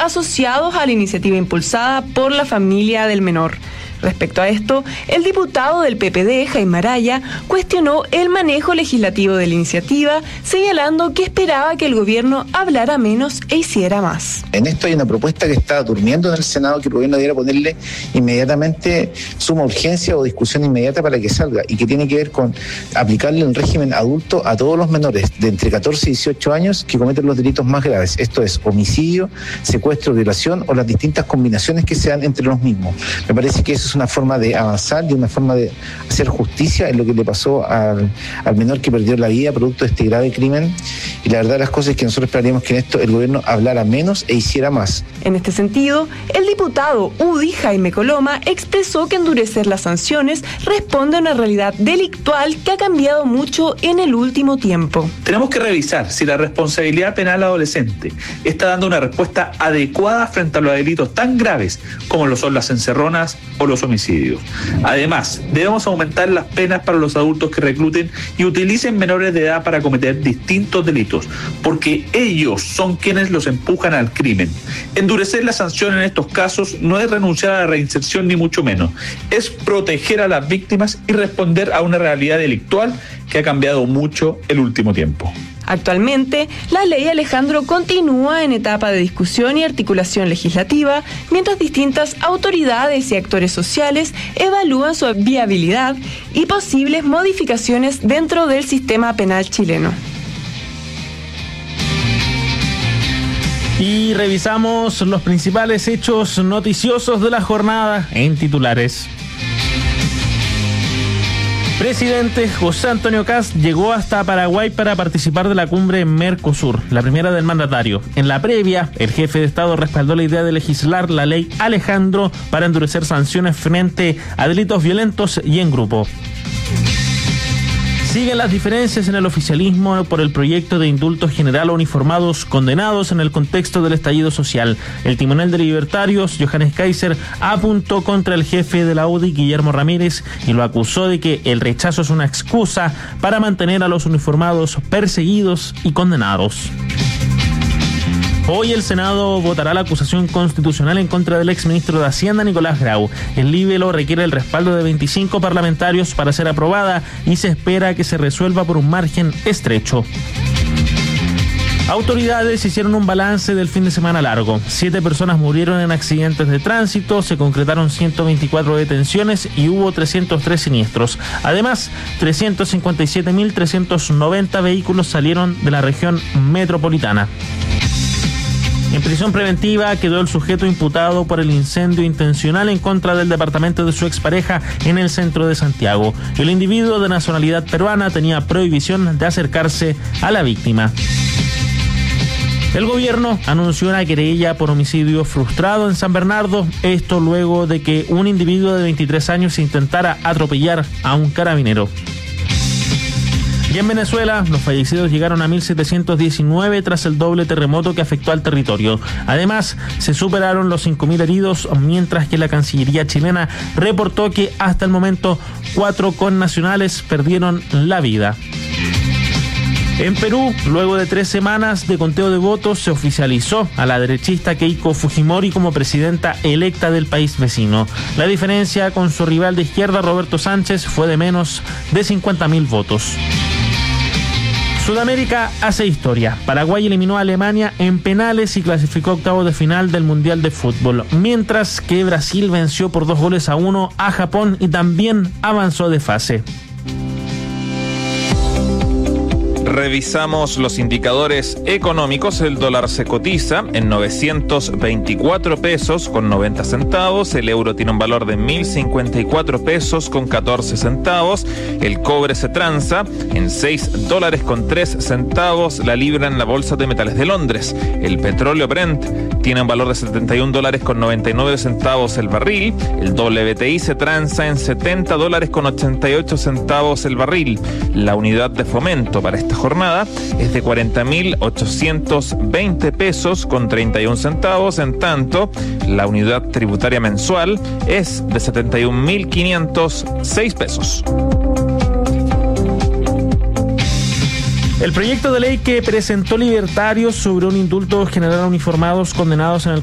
asociados a la iniciativa impulsada por la familia del menor. Respecto a esto, el diputado del PPD, Jaime Araya, cuestionó el manejo legislativo de la iniciativa, señalando que esperaba que el gobierno hablara menos e hiciera más. En esto hay una propuesta que está durmiendo en el Senado que el gobierno debiera ponerle inmediatamente suma urgencia o discusión inmediata para que salga, y que tiene que ver con aplicarle un régimen adulto a todos los menores de entre 14 y 18 años que cometen los delitos más graves. Esto es homicidio, secuestro, violación o las distintas combinaciones que se dan entre los mismos. Me parece que eso es una forma de avanzar y una forma de hacer justicia en lo que le pasó al menor que perdió la vida producto de este grave crimen. Y la verdad de las cosas es que nosotros esperaríamos que en esto el gobierno hablara menos e hiciera más. En este sentido, el diputado UDI, Jaime Coloma, expresó que endurecer las sanciones responde a una realidad delictual que ha cambiado mucho en el último tiempo. Tenemos que revisar si la responsabilidad penal adolescente está dando una respuesta adecuada frente a los delitos tan graves como lo son las encerronas o los homicidios. Además, debemos aumentar las penas para los adultos que recluten y utilicen menores de edad para cometer distintos delitos, porque ellos son quienes los empujan al crimen. Endurecer la sanción en estos casos no es renunciar a la reinserción ni mucho menos, es proteger a las víctimas y responder a una realidad delictual que ha cambiado mucho el último tiempo. Actualmente, la ley, Alejandro, continúa en etapa de discusión y articulación legislativa, mientras distintas autoridades y actores sociales evalúan su viabilidad y posibles modificaciones dentro del sistema penal chileno. Y revisamos los principales hechos noticiosos de la jornada en titulares. Presidente José Antonio Kast llegó hasta Paraguay para participar de la cumbre Mercosur, la primera del mandatario. En la previa, el jefe de Estado respaldó la idea de legislar la ley Alejandro para endurecer sanciones frente a delitos violentos y en grupo. Siguen las diferencias en el oficialismo por el proyecto de indulto general a uniformados condenados en el contexto del estallido social. El timonel de Libertarios, Johannes Kaiser, apuntó contra el jefe de la UDI, Guillermo Ramírez, y lo acusó de que el rechazo es una excusa para mantener a los uniformados perseguidos y condenados. Hoy el Senado votará la acusación constitucional en contra del exministro de Hacienda, Nicolás Grau. El libelo requiere el respaldo de 25 parlamentarios para ser aprobada y se espera que se resuelva por un margen estrecho. Autoridades hicieron un balance del fin de semana largo. 7 personas murieron en accidentes de tránsito, se concretaron 124 detenciones y hubo 303 siniestros. Además, 357.390 vehículos salieron de la región metropolitana. En prisión preventiva quedó el sujeto imputado por el incendio intencional en contra del departamento de su expareja en el centro de Santiago. El individuo de nacionalidad peruana tenía prohibición de acercarse a la víctima. El gobierno anunció una querella por homicidio frustrado en San Bernardo, esto luego de que un individuo de 23 años intentara atropellar a un carabinero. Y en Venezuela, los fallecidos llegaron a 1.719 tras el doble terremoto que afectó al territorio. Además, se superaron los 5.000 heridos, mientras que la Cancillería chilena reportó que hasta el momento 4 connacionales perdieron la vida. En Perú, luego de 3 semanas de conteo de votos, se oficializó a la derechista Keiko Fujimori como presidenta electa del país vecino. La diferencia con su rival de izquierda, Roberto Sánchez, fue de menos de 50.000 votos. Sudamérica hace historia. Paraguay eliminó a Alemania en penales y clasificó a octavos de final del Mundial de Fútbol, mientras que Brasil venció por 2-1 a Japón y también avanzó de fase. Revisamos los indicadores económicos. El dólar se cotiza en 924 pesos con 90 centavos. El euro tiene un valor de 1.054 pesos con 14 centavos. El cobre se transa en 6 dólares con 3 centavos la libra en la bolsa de metales de Londres. El petróleo Brent tiene un valor de 71 dólares con 99 centavos el barril. El WTI se transa en 70 dólares con 88 centavos el barril. La unidad de fomento para esta jornada es de 40.820 pesos con 31 centavos, en tanto la unidad tributaria mensual es de 71.506 pesos. El proyecto de ley que presentó Libertarios sobre un indulto general a uniformados condenados en el